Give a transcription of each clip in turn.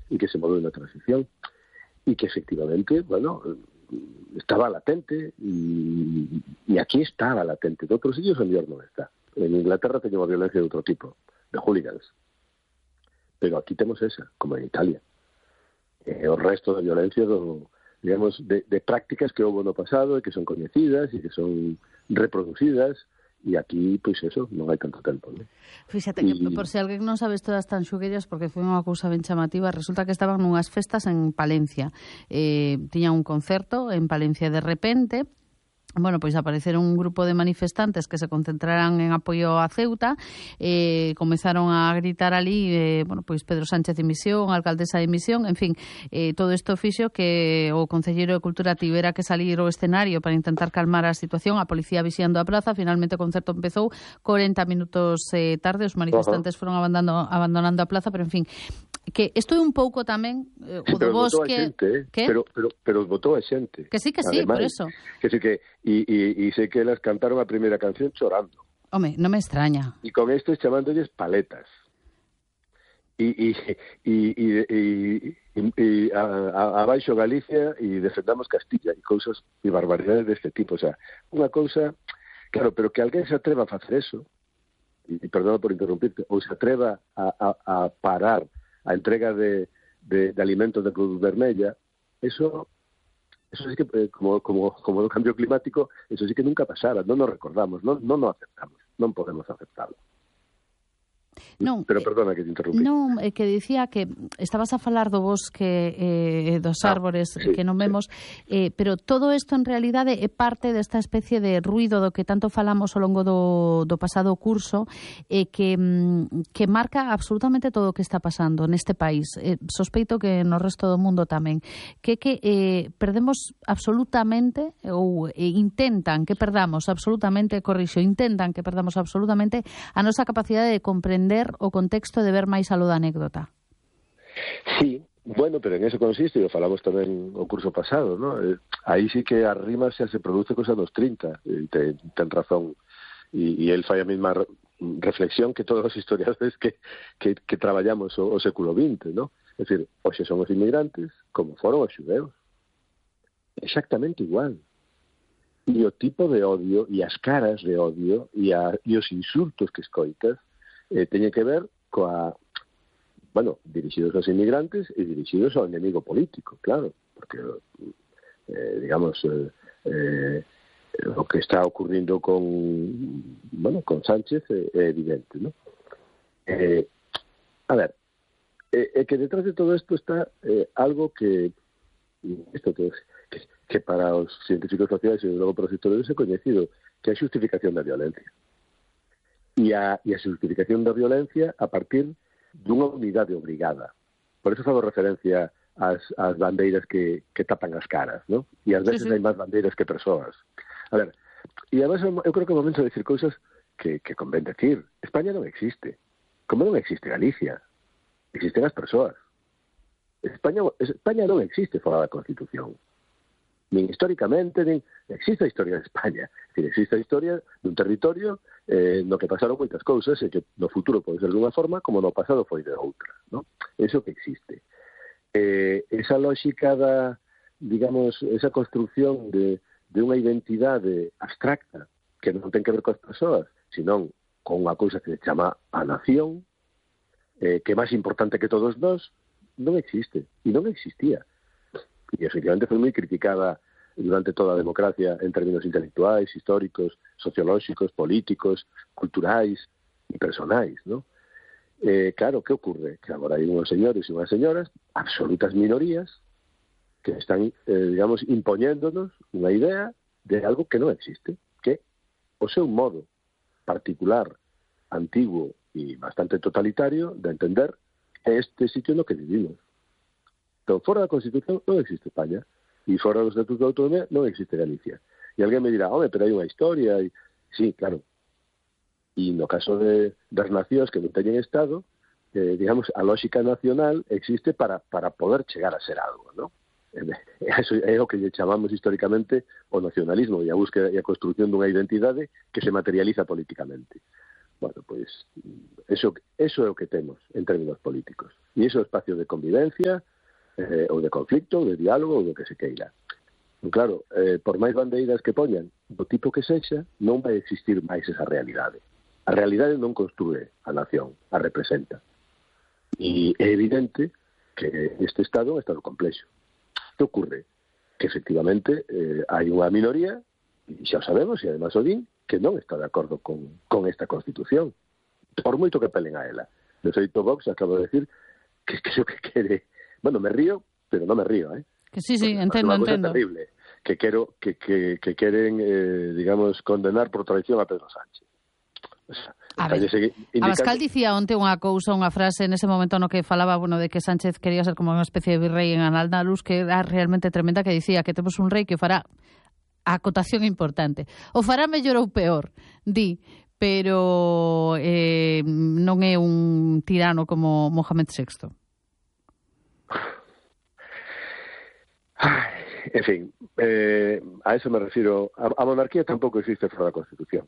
y que se mueve una transición y que efectivamente, bueno, estaba latente y aquí estaba latente. En otros sitios en no está. En Inglaterra teníamos violencia de otro tipo, de hooligans. Pero aquí tenemos esa, como en Italia. El resto de violencia, digamos, de prácticas que hubo no pasado, y que son conocidas y que son reproducidas, y aquí, pois eso, non hai tanto tempo, ¿no? Fíxate que, por se alguén non sabes todas tan xuguellas, porque foi unha cousa ben chamativa, resulta que estaban nunhas festas en Palencia. Tiñan un concerto en Palencia de repente. Bueno, pois apareceron un grupo de manifestantes que se concentraran en apoio a Ceuta, comezaron a gritar ali, bueno, pois Pedro Sánchez dimisión, alcaldesa dimisión, en fin, todo isto fixo que o Concelleiro de Cultura tivera que salir ao escenario para intentar calmar a situación, a policía vixiando a praza. Finalmente o concerto empezou 40 minutos tarde, os manifestantes foron abandonando a plaza, pero en fin, que isto é un pouco tamén o do bosque, pero votou a xente. Que sí, además, por eso. Que sí que e sei que elas cantaron a primeira canción chorando. Home, non me extraña. E con isto chamándolles paletas. E abaixo Galicia e defendamos Castilla e cousas e barbaridades deste tipo, o sea, unha cousa, claro, pero que alguén se atreva a facer eso, e perdón por interrumpirte, ou se atreva a parar a entrega de alimentos de Cruz Vermella, eso sí que, como no cambio climático, eso sí que nunca pasara, non nos recordamos, non nos aceptamos, non podemos aceptarlo. Non, pero perdona que te interrumpí. Non, que dicía que estabas a falar do bosque dos árbores que non vemos, pero todo isto en realidade é parte desta especie de ruido do que tanto falamos ao longo do pasado curso, que marca absolutamente todo o que está pasando neste país. Sospeito que no resto do mundo tamén. Que perdemos absolutamente, ou intentan que perdamos absolutamente, intentan que perdamos absolutamente a nosa capacidade de comprender o contexto de ver máis aló da anécdota. Sí, bueno, pero en eso consiste, e falamos tamén o curso pasado, ¿no? Aí sí que a rima xa se produce cosa dos 30, ten razón, e el fai a mesma reflexión que todos os historiadores que traballamos o século XX, ¿no? É dicir, hoxe son os inmigrantes como foron os xudeus, exactamente igual. E o tipo de odio e as caras de odio e os insultos que escoitas teñen que ver dirixidos aos inmigrantes e dirixidos ao enemigo político, claro, porque, digamos, o que está ocurrindo con Sánchez é evidente, ¿no? A ver, que detrás de todo isto está algo que para os científicos sociais e logo para os historiadores é coñecido, que é a xustificación da violencia. E a xustificación da violencia a partir dunha unidade obrigada. Por eso fago referencia ás bandeiras que tapan as caras, ¿no? E ás veces hai máis bandeiras que persoas. A ver, e además eu creo que é o momento de decir cousas que convén decir. España non existe. Como non existe Galicia? Existen as persoas. España non existe fora da Constitución. Nin históricamente, nin existe a historia de España. Es decir, existe a historia dun territorio no que pasaron moitas cousas e que no futuro pode ser de unha forma como no pasado foi de outra, ¿no? Eso que existe. Esa lógica digamos, esa construcción de unha identidade abstracta que non ten que ver coas persoas, senón con unha cousa que se chama a nación, que é máis importante que todos nós, non existe. E non existía. E efectivamente foi moi criticada durante toda a democracia en términos intelectuais, históricos, sociolóxicos, políticos, culturais e personais, ¿no? Claro, que ocorre? Que agora hai unhos señores e unhas señoras, absolutas minorías, que están, digamos, impoñéndonos unha idea de algo que non existe, que o seu modo particular, antiguo e bastante totalitario de entender este sitio no que vivimos. Pero fora da Constitución non existe España, e fora do Estatuto de Autonomía non existe Galicia. E alguén me dirá, pero hai unha historia, e sí, claro. E no caso das nacións que non teñen Estado, digamos, a lógica nacional existe para poder chegar a ser algo, ¿no? Eso é o que chamamos históricamente o nacionalismo e a búsqueda e a construción dunha identidade que se materializa políticamente. Bueno, pois eso é o que temos en términos políticos. E iso é o espacio de convivencia, ou de conflicto, ou de diálogo, ou do que se queira. Claro, por máis bandeiras que poñan, do tipo que sexa, non vai existir máis esa realidade. A realidade non construe a nación, a representa. E é evidente que este Estado é un Estado complexo. Que ocurre? Que efectivamente hai unha minoría, e xa o sabemos, e además o din, que non está de acordo con esta Constitución, por moito que pelen a ela. De feito, Vox acabo de decir que é o que quere. Bueno, me río, pero non me río, Que sí, entendo. Terrible. Que queren, digamos, condenar por traición a Pedro Sánchez. O sea, a ver, Abascal dicía onte unha cousa, unha frase nese momento no que falaba, bueno, de que Sánchez quería ser como unha especie de virrei en Al-Ándalus, que era realmente tremenda, que dicía que temos un rei que fará a acotación importante. O fará mellor ou peor, pero non é un tirano como Mohamed VI. En fin, a eso me refiero. A monarquía tampouco existe fora da Constitución.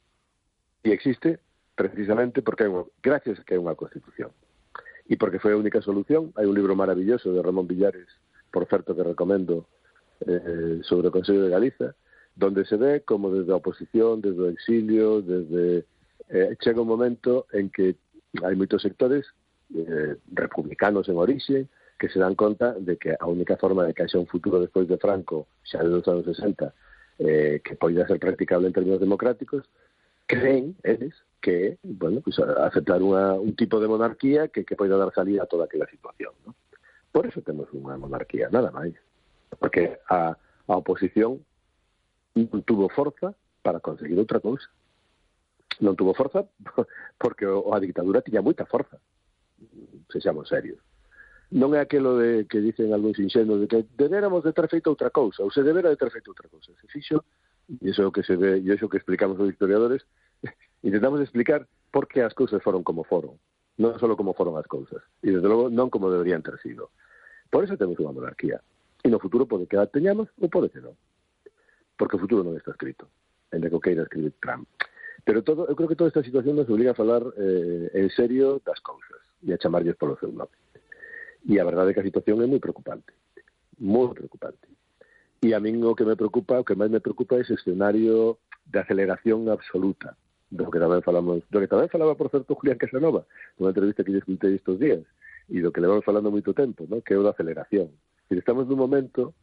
E existe precisamente porque gracias a que hai unha Constitución. E porque foi a única solución. Hai un libro maravilloso de Ramón Villares, por certo que recomendo, sobre o Consello de Galiza, donde se ve como desde a oposición, desde o exilio, chega un momento en que hai moitos sectores republicanos en orixe que se dan conta de que a única forma de que haxa un futuro despois de Franco, xa dos anos 60, que poida ser practicable en términos democráticos, creen eles que, bueno, pues aceptar un tipo de monarquía que poida dar salida a toda aquela situación, ¿no? Por eso temos unha monarquía, nada máis. Porque a oposición non tuvo forza para conseguir outra cousa. Non tuvo forza porque a dictadura tiña moita forza. Sexamos serios. Non é aquelo de que dicen algúns inxenuos de que deberamos de ter feito outra cousa, ou se debera de ter feito outra cousa. Se fixo, e iso é o que se ve, e iso que explicamos os historiadores, intentamos explicar por que as cousas foron como foron, non só como foron as cousas, e desde logo non como deberían ter sido. Por eso temos unha monarquía. E no futuro pode que a teñamos ou pode que non. Porque o futuro non está escrito, en que o queira escribir Trump. Pero eu creo que toda esta situación nos obliga a falar en serio das cousas e a chamarlles polo seu nome. E a verdade é que a situación é moi preocupante. Moi preocupante. E a min o que me preocupa, o que máis me preocupa é ese escenario de aceleración absoluta, do que tamén falaba, por certo, Julián Casanova, nunha entrevista que lle escutei estes días, e do que levamos falando moito tempo, ¿no? Que é o da aceleración. E estamos nun momento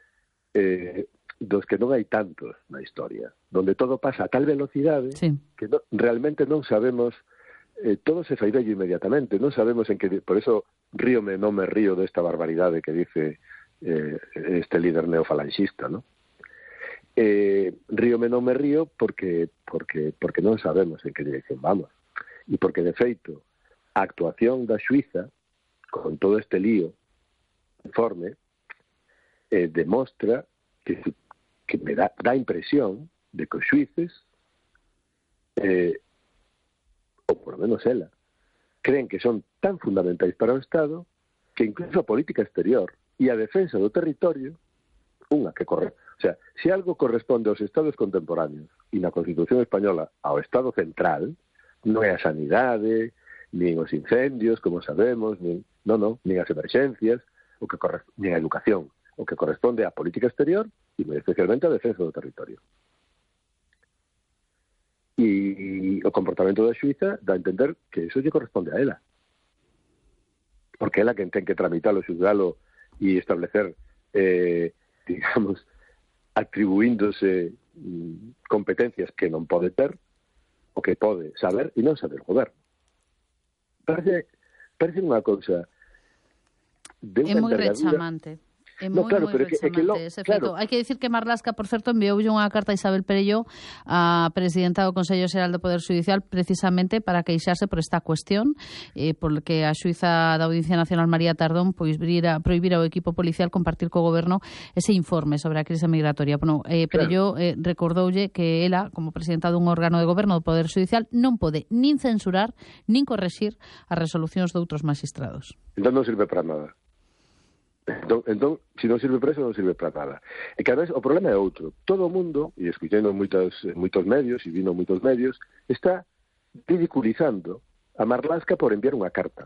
dos que non hai tantos na historia, donde todo pasa a tal velocidade que realmente non sabemos, todo se fai bello inmediatamente, non sabemos en que... Por eso non me río desta barbaridade que dice este líder neofalanxista, ¿no? Non me río porque non sabemos en que dirección vamos. E porque, de feito, a actuación da Suiza, con todo este lío informe, demostra que me dá impresión de que os xuíces, ou por lo menos ela, creen que son tan fundamentais para o Estado que incluso a política exterior e a defensa do territorio, o sea, se algo corresponde aos Estados contemporáneos e na Constitución Española ao Estado central, non é a sanidade, nin os incendios, como sabemos, nin as emerxencias, nin a educación, o que corresponde á política exterior e moi especialmente a defensa do territorio. E o comportamento da Suiza dá a entender que eso lle corresponde a ela. Porque ela quen ten que tramitalo, xulgalo e establecer, digamos, atribuíndose competencias que non pode ter, o que pode saber e non saber o goberno. Parece unha cousa de unha moi rechamante. É moi rechamante ese feito. Hai que dicir que Marlaska, por certo, envioulle unha carta a Isabel Perelló, a presidenta do Consello Xeral do Poder Judicial, precisamente para queixarse por esta cuestión, porque a xuíza da Audiencia Nacional María Tardón prohibira ao equipo policial compartir co goberno ese informe sobre a crise migratoria. Bueno, Perelló recordoulle que ela, como presidenta dun órgano de goberno do Poder Judicial, non pode nin censurar nin correxir as resolucións de outros magistrados. Entón non sirve para nada. Entón, se non sirve para eso, non sirve para nada. E que, a vez, o problema é outro. Todo o mundo, e escuchando moitos medios, e vino moitos medios, está ridiculizando a Marlaska por enviar unha carta.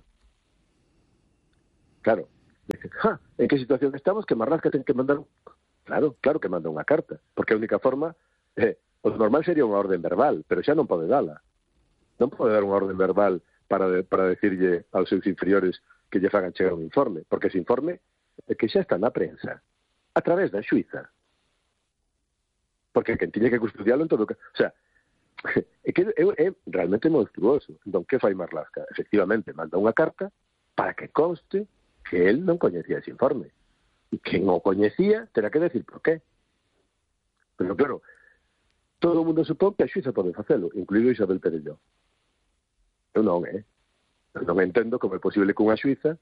Claro, en que situación estamos que Marlaska ten que mandar Claro que manda unha carta, porque a única forma, o normal sería unha orden verbal, pero xa non pode dala. Non pode dar unha orden verbal para decirlle aos seus inferiores que lle fagan chegar un informe, porque ese informe é que xa está na prensa, a través da xuíza. Porque quen tiña que custodialo en todo... O sea, é que é realmente monstruoso. Entón, que fai Marlaska? Efectivamente, manda unha carta para que conste que él non coñecía ese informe. E quen o coñecía terá que decir por qué. Pero claro, todo o mundo supón que a xuíza pode facelo, incluído Isabel Perelló. Eu non, Eu non entendo como é posible que unha xuíza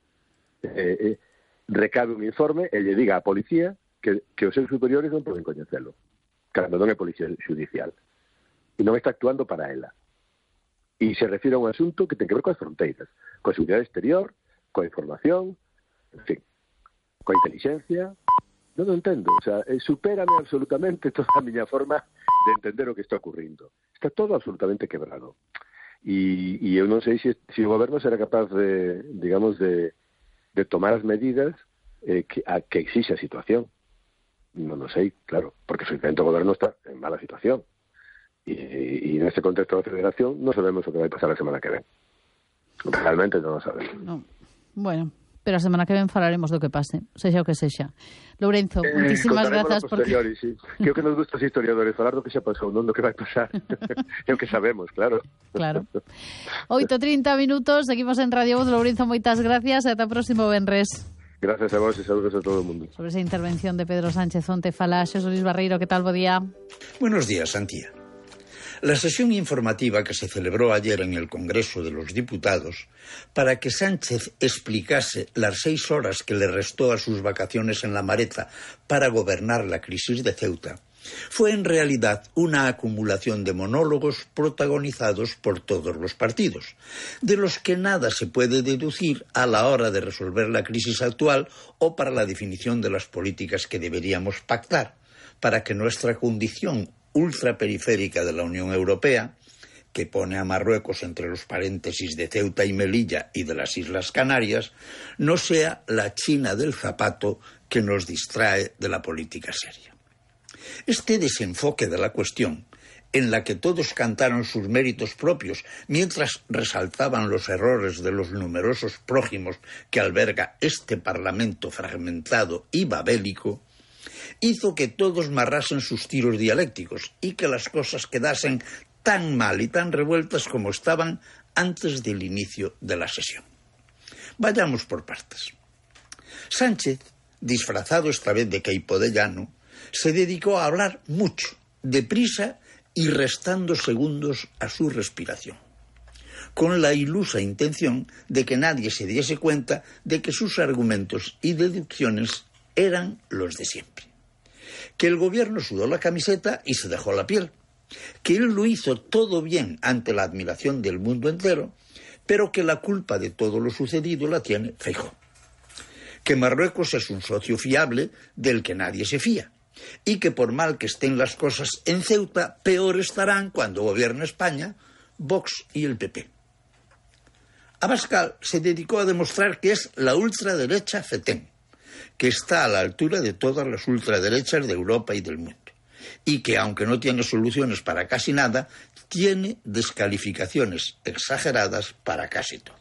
recabe un informe e lle diga á policía que os seus superiores non poden coñecelo, cando non é policía judicial. E non está actuando para ela. E se refire a un asunto que ten que ver coas fronteiras, coa seguridade exterior, coa información, en fin, coa inteligencia. Non o entendo, o sea, supérame absolutamente toda a miña forma de entender o que está ocurrindo. Está todo absolutamente quebrado. E eu non sei se o goberno será capaz de, digamos, de tomar as medidas que exixe a situación. Non o sei, claro, porque efectivamente o goberno está en mala situación. E neste contexto da federación non sabemos o que vai pasar a semana que ven. Realmente non o sabemos. No. Bueno, pero a semana que ven falaremos do que pase, sexa o que sexa. Lourenzo, muchísimas grazas por... Sí. Que o que nos gusta os historiadores, falar do que xa pasou, non do que vai pasar. É o que sabemos, claro. Claro. 8:30 minutos, seguimos en Radio Voz. Lourenzo, moitas gracias e ata o próximo venres. Gracias a vos e saludos a todo o mundo. Sobre esa intervención de Pedro Sánchez onte fala Xosé Luis Barreiro. Que tal, bo día? Buenos días, Antía. La sesión informativa que se celebró ayer en el Congreso de los Diputados para que Sánchez explicase las 6 horas que le restó a sus vacaciones en La Mareta para gobernar la crisis de Ceuta fue en realidad una acumulación de monólogos protagonizados por todos los partidos, de los que nada se puede deducir a la hora de resolver la crisis actual o para la definición de las políticas que deberíamos pactar para que nuestra condición ultraperiférica de la Unión Europea, que pone a Marruecos entre los paréntesis de Ceuta y Melilla y de las Islas Canarias, no sea la China del zapato que nos distrae de la política seria. Este desenfoque de la cuestión, en la que todos cantaron sus méritos propios mientras resaltaban los errores de los numerosos prójimos que alberga este Parlamento fragmentado y babélico, hizo que todos marrasen sus tiros dialécticos y que las cosas quedasen tan mal y tan revueltas como estaban antes del inicio de la sesión. Vayamos por partes. Sánchez, disfrazado esta vez de queipo de llano, se dedicó a hablar mucho, deprisa y restando segundos a su respiración, con la ilusa intención de que nadie se diese cuenta de que sus argumentos y deducciones eran los de siempre. Que el gobierno sudó la camiseta y se dejó la piel, que él lo hizo todo bien ante la admiración del mundo entero, pero que la culpa de todo lo sucedido la tiene Feijóo. Que Marruecos es un socio fiable del que nadie se fía, y que por mal que estén las cosas en Ceuta, peor estarán cuando gobierne España, Vox y el PP. Abascal se dedicó a demostrar que es la ultraderecha fetén, que está a la altura de todas las ultraderechas de Europa y del mundo, y que, aunque no tiene soluciones para casi nada, tiene descalificaciones exageradas para casi todo.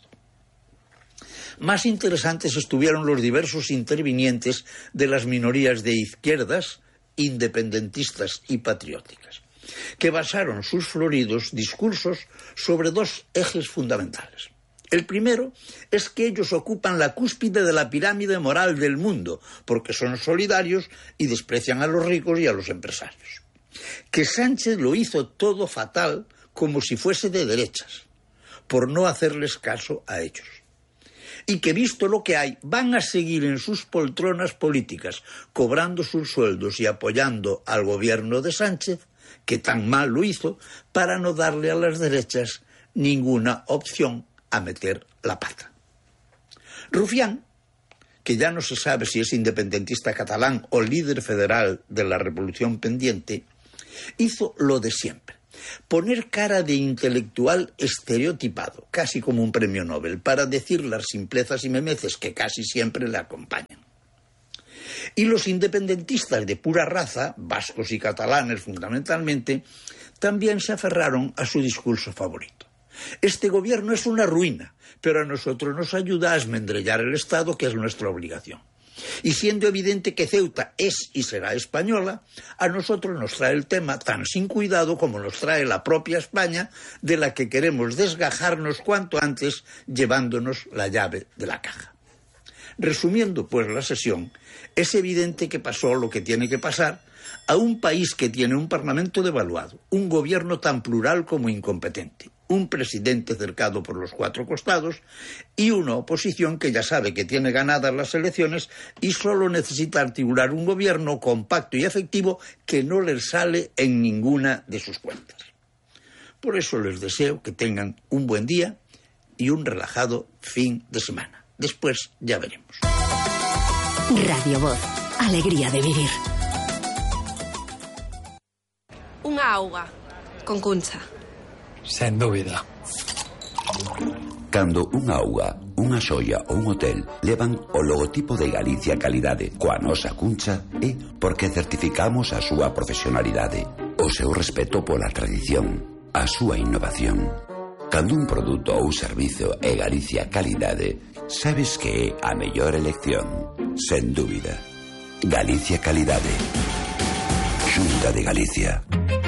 Más interesantes estuvieron los diversos intervinientes de las minorías de izquierdas, independentistas y patrióticas, que basaron sus floridos discursos sobre 2 ejes fundamentales. El primero es que ellos ocupan la cúspide de la pirámide moral del mundo, porque son solidarios y desprecian a los ricos y a los empresarios. Que Sánchez lo hizo todo fatal como si fuese de derechas, por no hacerles caso a ellos. Y que, visto lo que hay, van a seguir en sus poltronas políticas, cobrando sus sueldos y apoyando al gobierno de Sánchez, que tan mal lo hizo, para no darle a las derechas ninguna opción a meter la pata. Rufián, que ya no se sabe si es independentista catalán o líder federal de la revolución pendiente, hizo lo de siempre. Poner cara de intelectual estereotipado, casi como un premio Nobel, para decir las simplezas y memeces que casi siempre le acompañan. Y los independentistas de pura raza, vascos y catalanes fundamentalmente, también se aferraron a su discurso favorito. Este gobierno es una ruina, pero a nosotros nos ayuda a esmendrellar el Estado, que es nuestra obligación. Y siendo evidente que Ceuta es y será española, a nosotros nos trae el tema tan sin cuidado como nos trae la propia España, de la que queremos desgajarnos cuanto antes, llevándonos la llave de la caja. Resumiendo, pues, la sesión, es evidente que pasó lo que tiene que pasar a un país que tiene un parlamento devaluado, un gobierno tan plural como incompetente, un presidente cercado por los cuatro costados y una oposición que ya sabe que tiene ganadas las elecciones y solo necesita articular un gobierno compacto y efectivo que no les sale en ninguna de sus cuentas. Por eso les deseo que tengan un buen día y un relajado fin de semana. Después ya veremos. Radio Voz, alegría de vivir. Unha auga, con cuncha. Sen dúbida. Cando unha auga, unha xoia ou un hotel levan o logotipo de Galicia Calidade coa nosa cuncha, é porque certificamos a súa profesionalidade, o seu respeto pola tradición, a súa innovación. Cando un produto ou servizo é Galicia Calidade, sabes que é a mellor elección, sen dúbida. Galicia Calidade. Xunta de Galicia.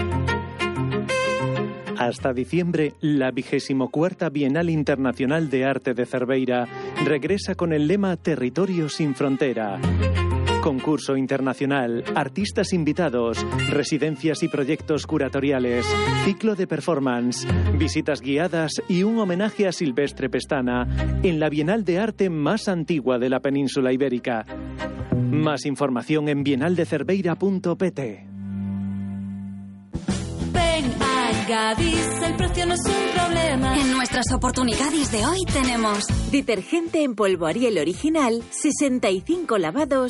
Hasta diciembre, la 24ª Bienal Internacional de Arte de Cerveira regresa con el lema Territorio sin frontera. Concurso internacional, artistas invitados, residencias y proyectos curatoriales, ciclo de performance, visitas guiadas y un homenaje a Silvestre Pestana en la Bienal de Arte más antigua de la península ibérica. Más información en bienaldecerveira.pt. Ven a Gadis, el precio no es un problema. En nuestras oportunidades de hoy tenemos detergente en polvo Ariel original, 65 lavados,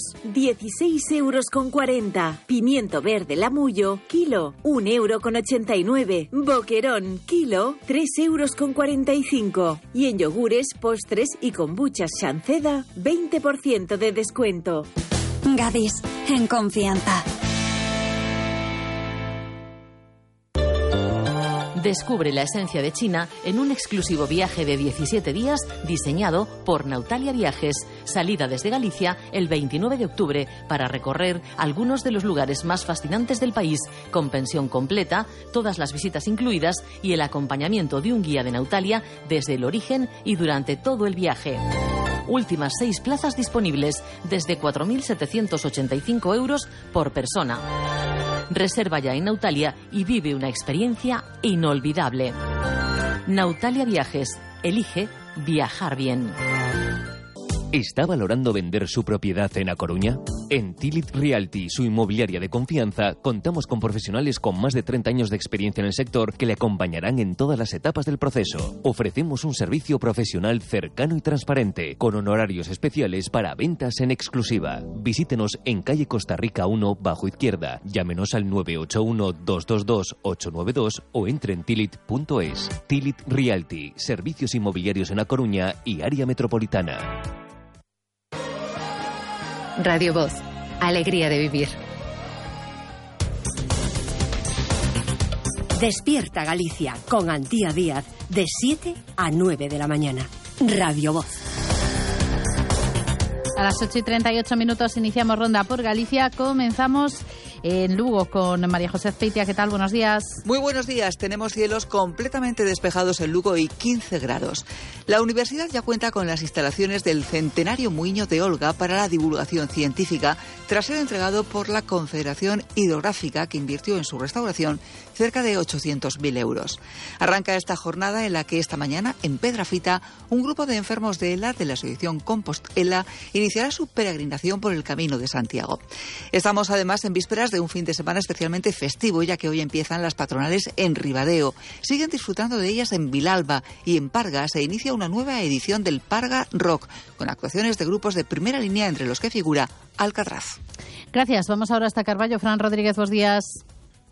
16,40 €. Pimiento verde Lamullo, kilo, 1,89 €. Boquerón, kilo, 3,45 €. Y en yogures, postres y kombuchas Shanceda, 20% de descuento. Gadis, en confianza. Descubre la esencia de China en un exclusivo viaje de 17 días diseñado por Nautalia Viajes. Salida desde Galicia el 29 de octubre para recorrer algunos de los lugares más fascinantes del país, con pensión completa, todas las visitas incluidas y el acompañamiento de un guía de Nautalia desde el origen y durante todo el viaje. Últimas 6 plazas disponibles desde 4.785 € por persona. Reserva ya en Nautalia y vive una experiencia inolvidable. Nautalia Viajes. Elige viajar bien. ¿Está valorando vender su propiedad en A Coruña? En Tilit Realty, su inmobiliaria de confianza, contamos con profesionales con más de 30 años de experiencia en el sector que le acompañarán en todas las etapas del proceso. Ofrecemos un servicio profesional cercano y transparente, con honorarios especiales para ventas en exclusiva. Visítenos en calle Costa Rica 1, bajo izquierda. Llámenos al 981-222-892 o entre en tilit.es. Tilit Realty, servicios inmobiliarios en A Coruña y área metropolitana. Radio Voz, alegría de vivir. Despierta Galicia con Antía Díaz de 7 a 9 de la mañana. Radio Voz. A las 8:38 iniciamos ronda por Galicia. Comenzamos en Lugo con María José Azpeitia. ¿Qué tal? Buenos días. Muy buenos días. Tenemos cielos completamente despejados en Lugo y 15 grados. La universidad ya cuenta con las instalaciones del Centenario Muiño de Olga para la divulgación científica, tras ser entregado por la Confederación Hidrográfica, que invirtió en su restauración cerca de 800.000 €. Arranca esta jornada en la que esta mañana, en Pedrafita, un grupo de enfermos de ELA, de la Asociación Compostela, iniciará su peregrinación por el Camino de Santiago. Estamos además en vísperas de un fin de semana especialmente festivo, ya que hoy empiezan las patronales en Ribadeo. Siguen disfrutando de ellas en Vilalba, y en Parga se inicia una nueva edición del Parga Rock, con actuaciones de grupos de primera línea, entre los que figura Alcatraz. Gracias. Vamos ahora hasta Carballo. Fran Rodríguez, buenos días.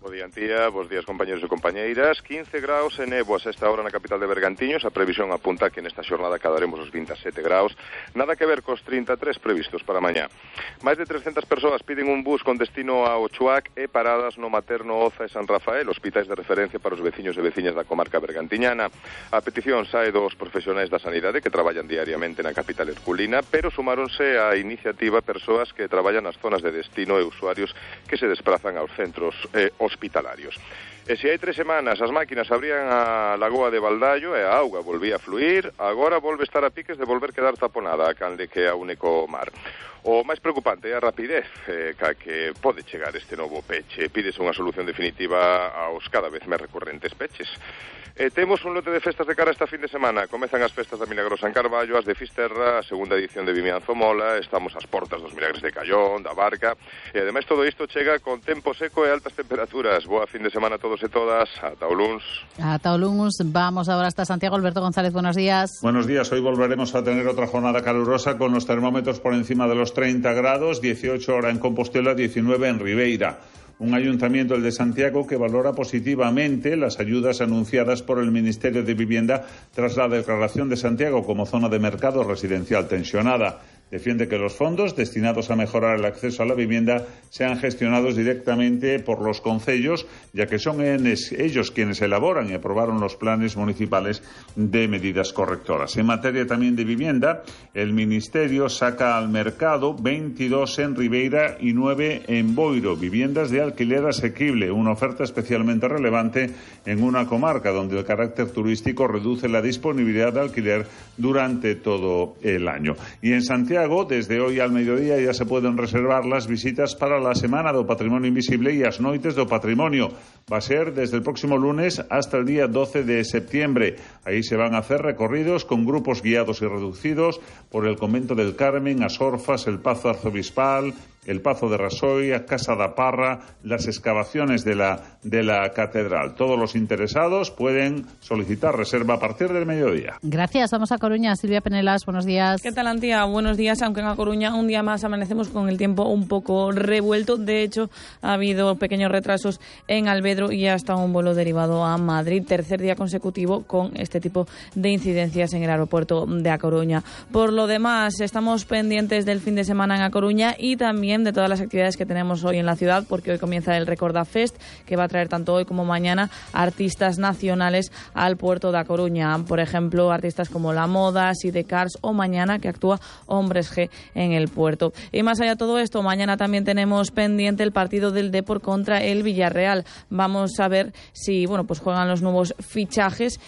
Bo día, Antía, bos días, compañeros e compañeiras. 15 graus e néboas a esta hora na capital de Bergantiños. A previsión apunta que nesta xornada acadaremos os 27 graus. Nada que ver cos 33 previstos para mañá. Máis de 300 persoas piden un bus con destino a Ochoac e paradas no Materno, Oza e San Rafael, hospitais de referencia para os veciños e veciñas da comarca bergantiñana. A petición sae dos profesionais da sanidade que traballan diariamente na capital herculina, pero sumáronse á iniciativa persoas que traballan nas zonas de destino e usuarios que se desplazan aos centros hospitalarios. E se hai 3 semanas as máquinas abrían a lagoa de Baldallo e a auga volvía a fluir, agora volve estar a piques de volver quedar taponada a canle que é a único mar. O máis preocupante é a rapidez ca que pode chegar este novo peche. Pídese unha solución definitiva aos cada vez máis recorrentes peches. Temos un lote de festas de cara esta fin de semana. Comezan as festas da Milagrosa en Carballo, as de Fisterra, a segunda edición de Vimianzo Mola, estamos ás portas dos Milagres de Callón, da Barca, e ademais todo isto chega con tempo seco e altas temperaturas. Boa fin de semana a todos e todas. Ata o luns. Ata o luns. Vamos ahora hasta Santiago. Alberto González, buenos días. Buenos días. Hoy volveremos a tener otra jornada calurosa con los termómetros por encima de los 30 grados, 18 ahora en Compostela, 19 en Ribeira. Un ayuntamiento, el de Santiago, que valora positivamente las ayudas anunciadas por el Ministerio de Vivienda tras la declaración de Santiago como zona de mercado residencial tensionada. Defiende que los fondos destinados a mejorar el acceso a la vivienda sean gestionados directamente por los concellos, ya que son ellos quienes elaboran y aprobaron los planes municipales de medidas correctoras. En materia también de vivienda, el Ministerio saca al mercado 22 en Ribeira y 9 en Boiro, viviendas de alquiler asequible, una oferta especialmente relevante en una comarca donde el carácter turístico reduce la disponibilidad de alquiler durante todo el año. Y en Santiago, desde hoy al mediodía ya se pueden reservar las visitas para la Semana do Patrimonio Invisible y as Noites do Patrimonio. Va a ser desde el próximo lunes hasta el día 12 de septiembre. Ahí se van a hacer recorridos con grupos guiados y reducidos por el Convento del Carmen, as Orfas, el Pazo Arzobispal, el Pazo de Rasoy, a Casa da Parra, las excavaciones de la catedral. Todos los interesados pueden solicitar reserva a partir del mediodía. Gracias. Vamos a Coruña. Silvia Penelas, buenos días. ¿Qué tal, Antía? Buenos días. Aunque en A Coruña un día más amanecemos con el tiempo un poco revuelto. De hecho, ha habido pequeños retrasos en Albedro y hasta un vuelo derivado a Madrid. Tercer día consecutivo con este tipo de incidencias en el aeropuerto de A Coruña. Por lo demás, estamos pendientes del fin de semana en A Coruña y también de todas las actividades que tenemos hoy en la ciudad, porque hoy comienza el Recorda Fest, que va a traer tanto hoy como mañana artistas nacionales al puerto de A Coruña. Por ejemplo, artistas como La Moda, Sidecars o mañana que actúa Hombres G en el puerto. Y más allá de todo esto, mañana también tenemos pendiente el partido del Depor contra el Villarreal. Vamos a ver si pues juegan los nuevos fichajes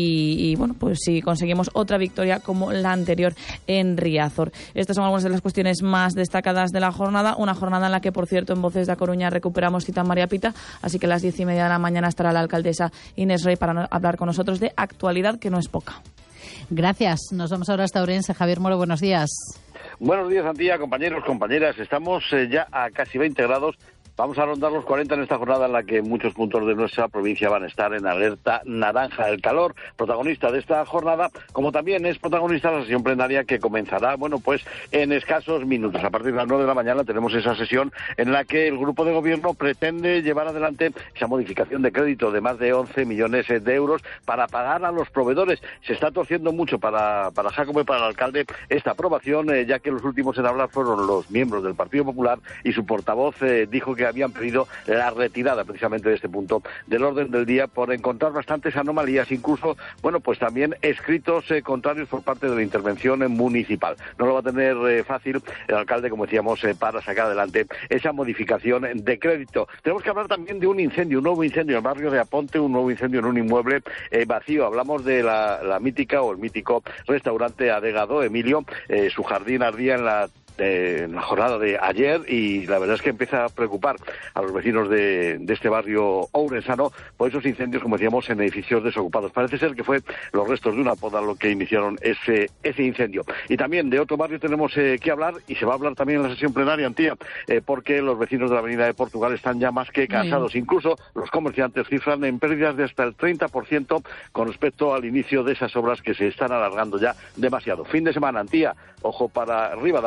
y pues si conseguimos otra victoria como la anterior en Riazor. Estas son algunas de las cuestiones más destacadas de la jornada. Una jornada en la que, por cierto, en Voces de A Coruña recuperamos cita a María Pita, así que a las 10:30 de la mañana estará la alcaldesa Inés Rey para hablar con nosotros de actualidad, que no es poca. Gracias. Nos vamos ahora hasta Ourense. Javier Moro, buenos días. Buenos días, Antía, compañeros, compañeras. Estamos ya a casi 20 grados. Vamos a rondar los 40 en esta jornada en la que muchos puntos de nuestra provincia van a estar en alerta naranja. El calor, protagonista de esta jornada, como también es protagonista la sesión plenaria que comenzará, pues en escasos minutos. A partir de las 9 de la mañana tenemos esa sesión en la que el grupo de gobierno pretende llevar adelante esa modificación de crédito de más de 11 millones de euros para pagar a los proveedores. Se está torciendo mucho para Jacobo y para el alcalde esta aprobación, ya que los últimos en hablar fueron los miembros del Partido Popular y su portavoz dijo que habían pedido la retirada precisamente de este punto del orden del día por encontrar bastantes anomalías, incluso, pues también escritos contrarios por parte de la intervención municipal. No lo va a tener fácil el alcalde, como decíamos, para sacar adelante esa modificación de crédito. Tenemos que hablar también de un nuevo incendio en el barrio de Aponte, un nuevo incendio en un inmueble vacío. Hablamos de la mítica o el mítico restaurante Adegado Emilio. Su jardín ardía en la jornada de ayer y la verdad es que empieza a preocupar a los vecinos de este barrio ourensano por esos incendios, como decíamos, en edificios desocupados. Parece ser que fue los restos de una poda lo que iniciaron ese incendio. Y también de otro barrio tenemos que hablar, y se va a hablar también en la sesión plenaria, Antía, porque los vecinos de la Avenida de Portugal están ya más que cansados. Incluso los comerciantes cifran en pérdidas de hasta el 30% con respecto al inicio de esas obras que se están alargando ya demasiado. Fin de semana, Antía, ojo para Rivadavia, tenemos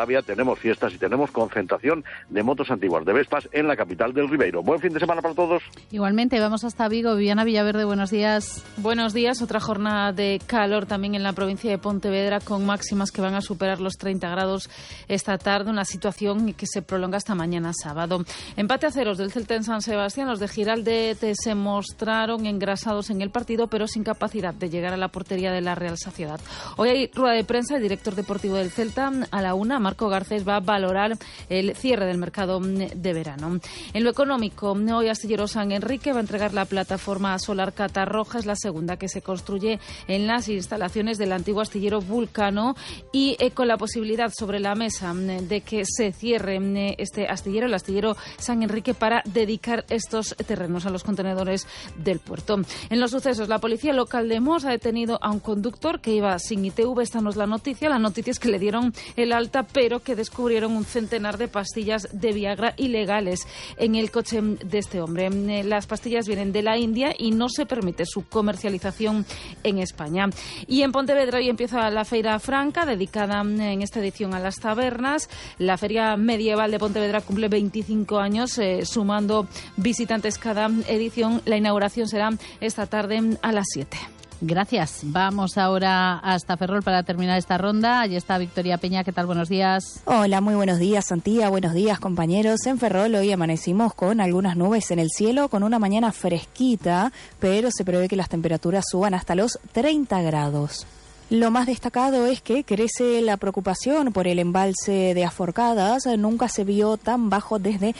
tenemos fiestas y tenemos concentración de motos antiguas, de Vespas, en la capital del Ribeiro. Buen fin de semana para todos. Igualmente, vamos hasta Vigo. Viviana Villaverde, buenos días. Buenos días. Otra jornada de calor también en la provincia de Pontevedra, con máximas que van a superar los 30 grados esta tarde, una situación que se prolonga hasta mañana sábado. Empate a ceros del Celta en San Sebastián. Los de Giraldete se mostraron engrasados en el partido, pero sin capacidad de llegar a la portería de la Real Sociedad. Hoy hay rueda de prensa. El director deportivo del Celta, a la 1, Marco Garcés, va a valorar el cierre del mercado de verano. En lo económico, hoy Astillero San Enrique va a entregar la plataforma solar Catarroja. Es la segunda que se construye en las instalaciones del antiguo astillero Vulcano, y con la posibilidad sobre la mesa de que se cierre este astillero, el astillero San Enrique, para dedicar estos terrenos a los contenedores del puerto. En los sucesos, la policía local de Mos ha detenido a un conductor que iba sin ITV. Esta no es la noticia. La noticia es que le dieron el alta, pero que descubrieron un centenar de pastillas de Viagra ilegales en el coche de este hombre. Las pastillas vienen de la India y no se permite su comercialización en España. Y en Pontevedra hoy empieza la Feira Franca, dedicada en esta edición a las tabernas. La Feria Medieval de Pontevedra cumple 25 años, sumando visitantes cada edición. La inauguración será esta tarde a las 7. Gracias. Vamos ahora hasta Ferrol para terminar esta ronda. Allí está Victoria Peña. ¿Qué tal? Buenos días. Hola, muy buenos días, Santía. Buenos días, compañeros. En Ferrol hoy amanecimos con algunas nubes en el cielo, con una mañana fresquita, pero se prevé que las temperaturas suban hasta los 30 grados. Lo más destacado es que crece la preocupación por el embalse de Aforcadas. Nunca se vio tan bajo desde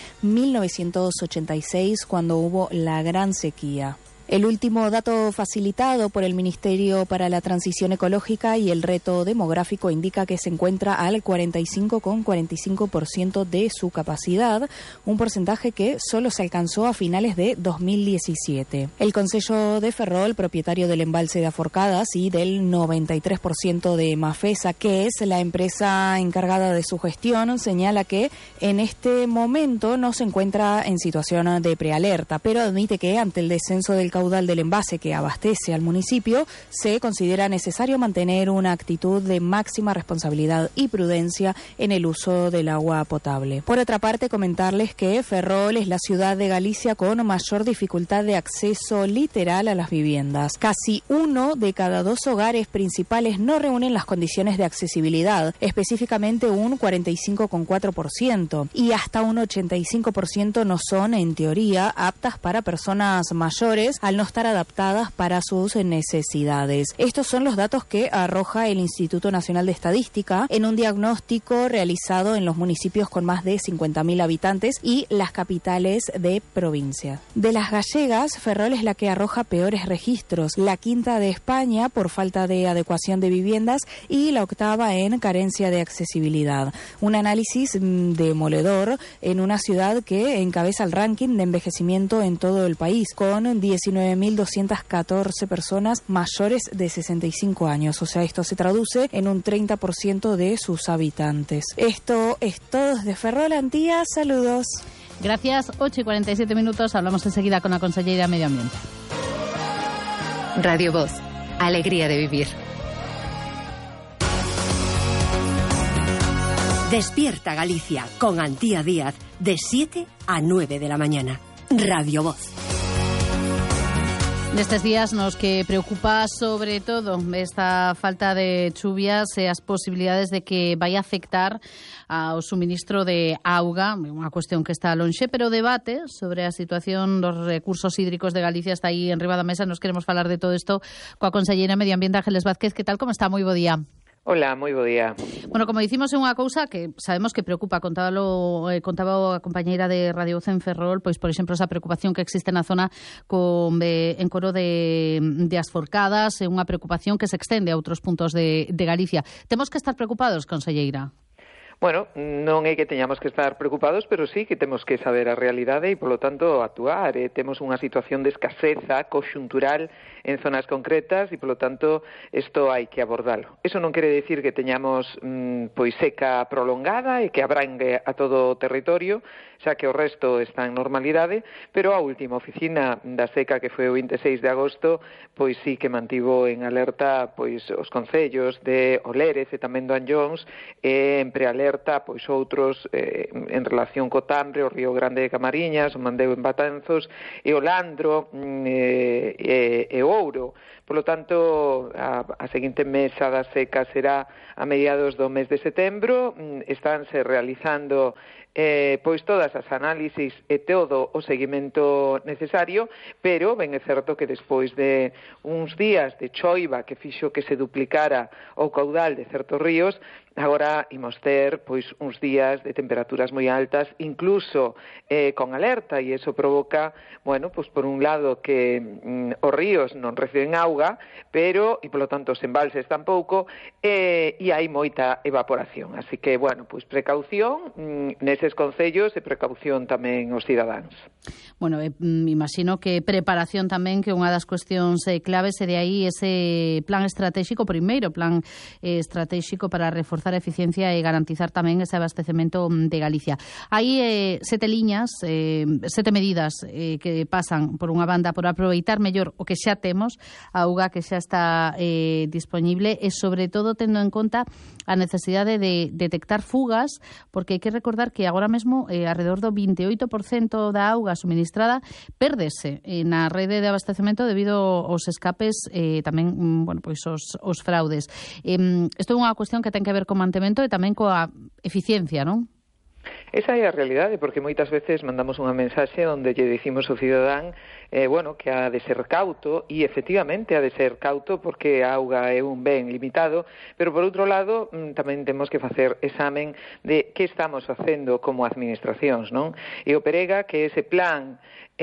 1986, cuando hubo la gran sequía. El último dato facilitado por el Ministerio para la Transición Ecológica y el Reto Demográfico indica que se encuentra al 45,45% de su capacidad, un porcentaje que solo se alcanzó a finales de 2017. El Concello de Ferrol, propietario del embalse de Aforcadas y del 93% de Mafesa, que es la empresa encargada de su gestión, señala que en este momento no se encuentra en situación de prealerta, pero admite que ante el descenso del caudal del envase que abastece al municipio, se considera necesario mantener una actitud de máxima responsabilidad y prudencia en el uso del agua potable. Por otra parte, comentarles que Ferrol es la ciudad de Galicia con mayor dificultad de acceso literal a las viviendas. Casi 1 de cada 2 hogares principales no reúnen las condiciones de accesibilidad, específicamente un 45,4%, y hasta un 85% no son, en teoría, aptas para personas mayores, al no estar adaptadas para sus necesidades. Estos son los datos que arroja el Instituto Nacional de Estadística en un diagnóstico realizado en los municipios con más de 50.000 habitantes y las capitales de provincia. De las gallegas, Ferrol es la que arroja peores registros, la quinta de España por falta de adecuación de viviendas y la octava en carencia de accesibilidad. Un análisis demoledor en una ciudad que encabeza el ranking de envejecimiento en todo el país, con 19.214 personas mayores de 65 años. O sea, esto se traduce en un 30% de sus habitantes. Esto es todo desde Ferrol, Antía. Saludos. Gracias. 8:47. Hablamos enseguida con la consellera de Medio Ambiente. Radio Voz. Alegría de vivir. Despierta Galicia con Antía Díaz de 7 a 9 de la mañana. Radio Voz. Nestes días nos que preocupa sobre todo esta falta de chuvias e as posibilidades de que vai afectar ao suministro de auga, unha cuestión que está lonxe, pero o debate sobre a situación dos recursos hídricos de Galicia está aí en riba da mesa. Nos queremos falar de todo isto coa conselleira de Medio Ambiente, Ángeles Vázquez. Que tal, como está? Moi bo día. Hola, moi bo día. Bueno, como dicimos, é unha cousa que sabemos que preocupa. Contaba a compañeira de Radio Voz en Ferrol, pois, por exemplo, esa preocupación que existe na zona en Coro de Asforcadas, é unha preocupación que se extende a outros puntos de Galicia. Temos que estar preocupados, conselleira? Bueno, non é que teñamos que estar preocupados, pero sí que temos que saber a realidade e, polo tanto, actuar. Temos unha situación de escaseza conxuntural en zonas concretas e, polo tanto, isto hai que abordalo. Eso non quere decir que teñamos pois seca prolongada e que abrangue a todo o territorio, xa que o resto está en normalidade, pero a última oficina da seca, que foi o 26 de agosto, pois sí que mantivo en alerta pois os concellos de Oleres e tamén do Anllóns, en prealerta alerta pois outros en relación co Tambre, o Río Grande de Camariñas, o Mandeo en Batanzos e o Landro e o Ouro. Por lo tanto, a seguinte mesa da seca será a mediados do mes de setembro. Estánse realizando pois todas as análisis e todo o seguimento necesario, pero ben é certo que despois de uns días de choiva que fixo que se duplicara o caudal de certos ríos, agora imos ter pois uns días de temperaturas moi altas, incluso con alerta, e iso provoca, bueno, pois por un lado que os ríos non reciben auga, pero e polo tanto os embalses tampouco, e hai moita evaporación. Así que, bueno, pois precaución neses concellos e precaución tamén os cidadáns. Bueno, imagino que preparación tamén, que unha das cuestións claves é de aí ese plan estratégico, primeiro plan estratégico para reforzar a eficiencia e garantizar tamén ese abastecemento de Galicia. Hai 7 liñas, 7 medidas que pasan, por unha banda, por aproveitar mellor o que xa temos, a auga que xa está disponible, e sobre todo tendo en conta a necesidade de detectar fugas, porque hai que recordar que agora mesmo alrededor do 28% da auga suministrada pérdese na rede de abastecemento debido aos escapes tamén, bueno, pois os fraudes. Isto é unha cuestión que ten que ver co mantemento e tamén coa eficiencia, non? Esa é a realidade, porque moitas veces mandamos unha mensaxe onde lle dicimos ao cidadán bueno, que ha de ser cauto, e efectivamente ha de ser cauto porque a auga é un ben limitado, pero por outro lado tamén temos que facer examen de que estamos facendo como administracións, non? E o Perega, que ese plan,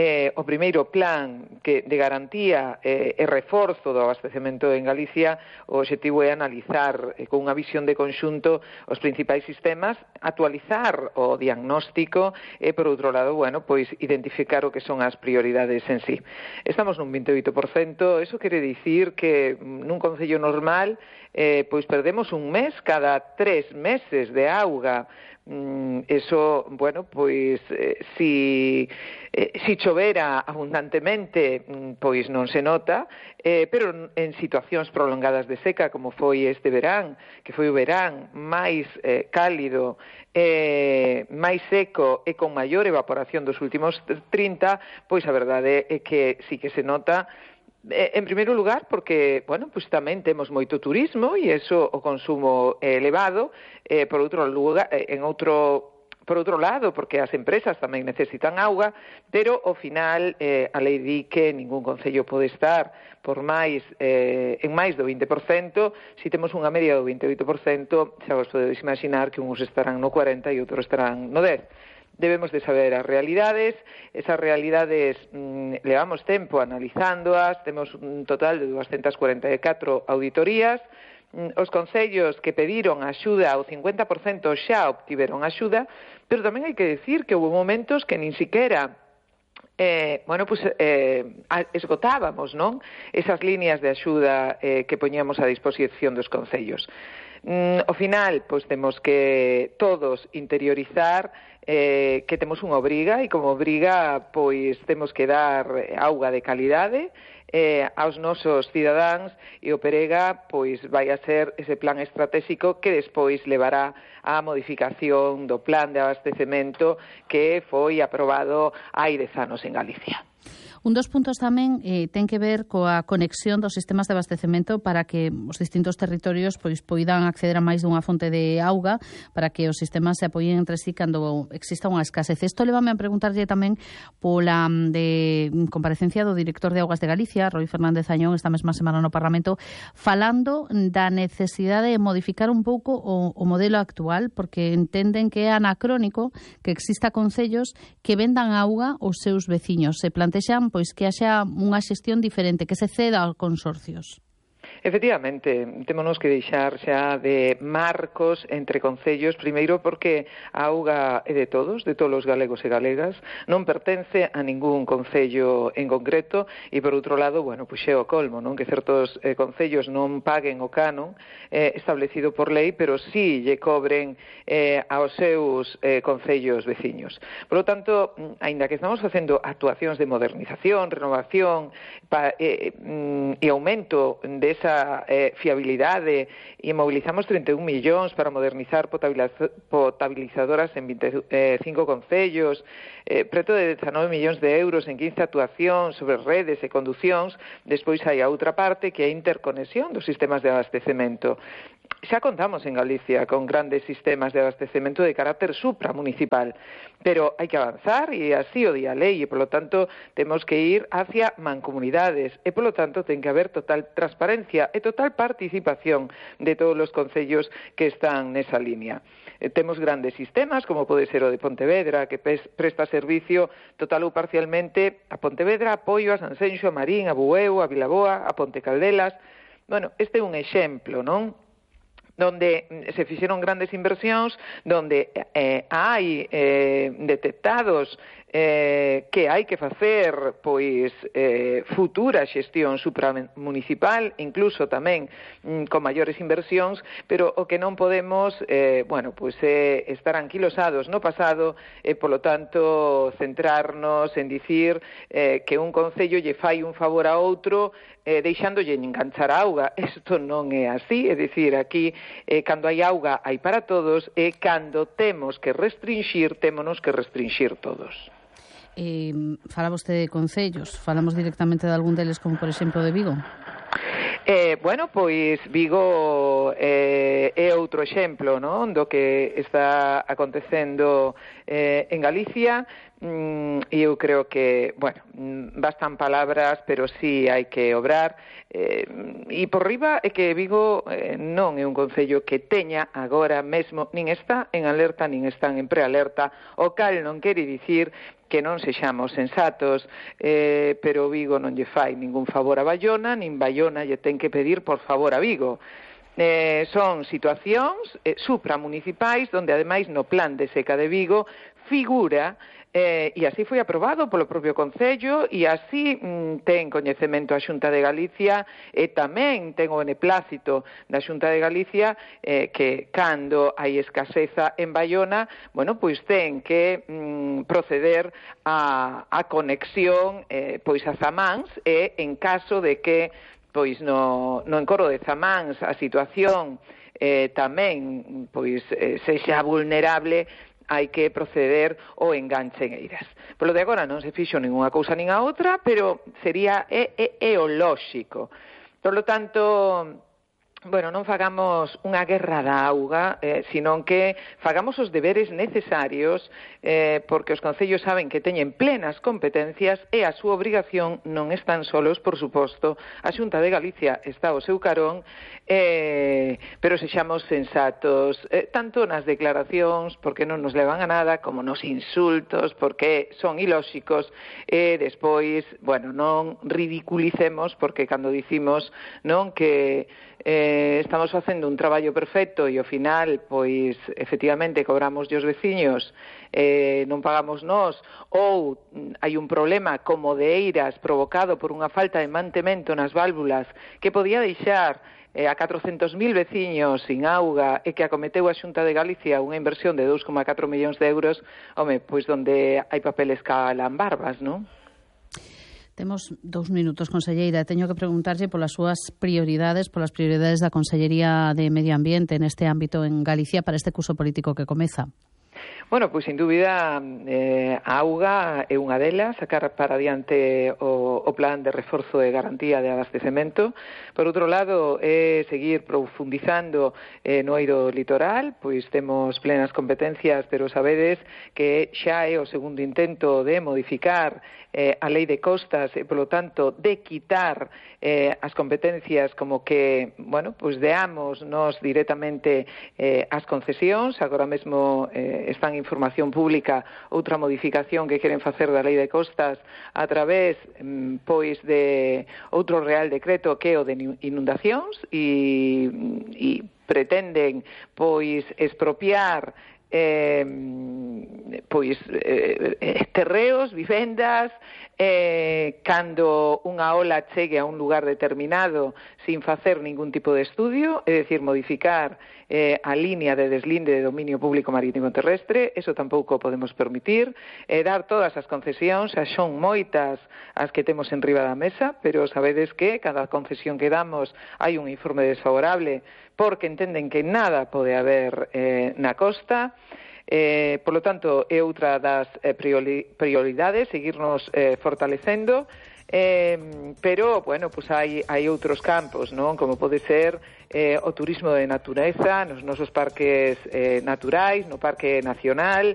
o primeiro plan que de garantía e reforzo do abastecemento en Galicia, o obxectivo é analizar con unha visión de conxunto os principais sistemas, actualizar o diagnóstico e, por outro lado, bueno, pois identificar o que son as prioridades en sí. Estamos nun 28%, eso quere dicir que nun concello normal pois perdemos un mes cada 3 meses de auga. Eso, bueno, pois si chovera abundantemente, pois non se nota, pero en situacións prolongadas de seca, como foi este verán, que foi o verán máis cálido, máis seco e con maior evaporación dos últimos 30, pois a verdade é que sí que se nota. En primeiro lugar, porque, bueno, pues tamén temos moito turismo e eso o consumo é elevado, por outro lugar, por outro lado, porque as empresas tamén necesitan auga, pero ao final a lei di que ningún concello pode estar por máis en máis do 20%, se temos unha media do 28%, xa vos podedes imaginar que uns estarán no 40 e outros estarán no 10. Debemos de saber as realidades, esas realidades levamos tempo analizándoas, temos un total de 244 auditorías, os concellos que pediron axuda ao 50% xa obtiveron axuda, pero tamén hai que decir que houve momentos que nin siquiera esgotábamos, non? Esas líneas de axuda que poñíamos a disposición dos concellos. Ao final, pois temos que todos interiorizar que temos unha obriga, e como obriga, pois temos que dar auga de calidade aos nosos cidadáns, e o Perega pois vai a ser ese plan estratégico que despois levará á modificación do plan de abastecemento que foi aprobado hai 10 anos en Galicia. Un dos puntos tamén ten que ver coa conexión dos sistemas de abastecemento para que os distintos territorios pois poidan acceder a máis dunha fonte de auga, para que os sistemas se apoien entre sí cando exista unha escasez. Isto levame a preguntarlle tamén pola de comparecencia do director de Augas de Galicia, Roi Fernández Añón, esta mesma semana no Parlamento, falando da necesidade de modificar un pouco o modelo actual, porque entenden que é anacrónico que exista concellos que vendan auga aos seus veciños. Se plantexan pois que haxa unha xestión diferente, que se ceda aos consorcios. Efectivamente, témonos que deixar xa de marcos entre concellos, primeiro porque a auga é de todos os galegos e galegas, non pertence a ningún concello en concreto, e por outro lado, bueno, pois é o colmo, non? Que certos concellos non paguen o canon establecido por lei, pero sí lle cobren aos seus concellos veciños. Por lo tanto, aínda que estamos facendo actuacións de modernización, renovación e aumento desa esa fiabilidade e mobilizamos 31 millóns para modernizar potabilizadoras en 25 concellos, preto de 19 millóns de euros en 15 actuacións sobre redes e conducións. Despois hai a outra parte que é a interconexión dos sistemas de abastecemento. Xa contamos en Galicia con grandes sistemas de abastecemento de carácter supramunicipal, pero hai que avanzar e así o di a lei e, polo tanto, temos que ir hacia mancomunidades e, polo tanto, ten que haber total transparencia e total participación de todos os concellos que están nesa línea. Temos grandes sistemas, como pode ser o de Pontevedra, que presta servicio total ou parcialmente a Pontevedra, a Poio, a Sanxenxo, a Marín, a Bueu, a Vilaboa, a Ponte Caldelas. Bueno, este é un exemplo, non?, donde se fixeron grandes inversións, donde hai detectados que hai que facer pois futura xestión supramunicipal, incluso tamén con maiores inversións, pero o que non podemos estar anquilosados no pasado e, polo tanto, centrarnos en dicir que un concello lle fai un favor a outro deixándolle enganchar a auga. Isto non é así, é dicir, aquí cando hai auga hai para todos e cando temos que restringir, témonos que restringir todos. Fala vostede de concellos, falamos directamente de algún deles, como por exemplo de Vigo? Pois Vigo é outro exemplo, non?, do que está acontecendo en Galicia. Eu creo que, bastan palabras, pero sí hai que obrar. E por riba é que Vigo non é un concello que teña agora mesmo, nin está en alerta, nin están en prealerta, o cal non quere dicir que non sexamos sensatos, pero Vigo non lle fai ningún favor a Baiona, nin Baiona lle ten que pedir por favor a Vigo. Son situacións supramunicipais onde, ademais, no plan de seca de Vigo figura, e así foi aprobado polo propio Concello, e así ten coñecemento a Xunta de Galicia, e tamén ten o beneplácito da Xunta de Galicia, que cando hai escaseza en Baiona, pois ten que proceder a conexión pois a Zamáns, e en caso de que pois no encoro de Zamáns a situación tamén pois sexa vulnerable, hai que proceder ao enganche en Eiras. Polo de agora non se fixo ninguna cousa nin a outra, pero sería o lóxico. Por lo tanto, non fagamos unha guerra da auga, senón que fagamos os deberes necesarios, porque os concellos saben que teñen plenas competencias e a súa obrigación non están solos, por suposto. A Xunta de Galicia está ao seu carón, pero sexamos sensatos, tanto nas declaracións, porque non nos levan a nada, como nos insultos, porque son ilóxicos, e despois, non ridiculicemos, porque cando dicimos que estamos facendo un traballo perfecto e ao final, pois, efectivamente, cobramos os veciños, non pagamos nós, ou hai un problema como de Eiras provocado por unha falta de mantemento nas válvulas que podía deixar a 400.000 veciños sin auga e que acometeu a Xunta de Galicia unha inversión de 2,4 millóns de euros, pois donde hai papeles calan barbas, non? Temos 2 minutos, conselleira. Teño que preguntarlle polas súas prioridades, da Consellería de Medio Ambiente neste ámbito en Galicia para este curso político que comeza. Pois, sin dúbida, a auga é unha delas, sacar para adiante o plan de reforzo e garantía de abastecemento. Por outro lado, é seguir profundizando no eido litoral, pois temos plenas competencias, pero sabedes que xa é o segundo intento de modificar a lei de costas e, polo tanto, de quitar as competencias como que, pois deamos nós directamente as concesións. Agora mesmo están en información pública outra modificación que queren facer da lei de costas a través pois de outro real decreto que é o de inundacións e pretenden pois expropiar terreos, vivendas, cando unha ola chegue a un lugar determinado sin facer ningún tipo de estudio, é dicir, modificar a línea de deslinde de dominio público marítimo terrestre, eso tampouco podemos permitir, dar todas as concesións, xa son moitas as que temos en riba da mesa, pero sabedes que cada concesión que damos hai un informe desfavorable porque entenden que nada pode haber na costa. Por lo tanto, é outra das prioridades, seguirnos fortalecendo, pero, bueno, pues hai outros campos, non? Como pode ser o turismo de natureza nos nosos parques naturais, no Parque Nacional,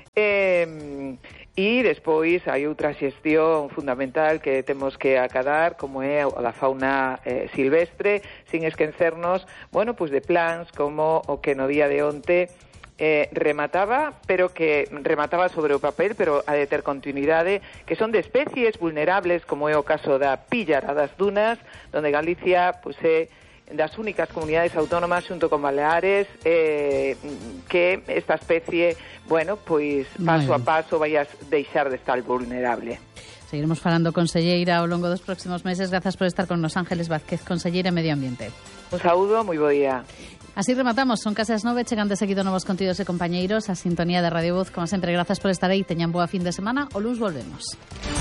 e despois hai outra xestión fundamental que temos que acadar, como é a da fauna silvestre, sin esquecernos, bueno, pues de plans como o que no día de onte remataba sobre o papel, pero ha de ter continuidade, que son de especies vulnerables, como é o caso da píllara das dunas, donde Galicia pues, é das únicas comunidades autónomas xunto con Baleares que esta especie, bueno, pois paso a paso vai a deixar de estar vulnerable. Seguiremos falando, conselleira, ao longo dos próximos meses. Grazas por estar con nos. Ángeles Vázquez, conselleira de Medio Ambiente. Un saúdo, moi bo día. Así rematamos, son case as 9, chegan de seguido novos contidos e compañeiros, a sintonía de Radio Voz, como sempre, grazas por estar aí, teñan boa fin de semana, o luns volvemos.